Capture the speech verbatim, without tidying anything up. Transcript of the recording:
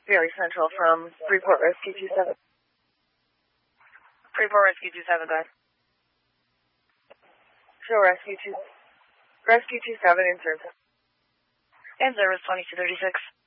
Very Central from Freeport Rescue two seven. Freeport Rescue two seven, go ahead. Show Rescue two, Rescue two seven in service. And service twenty-two thirty-six.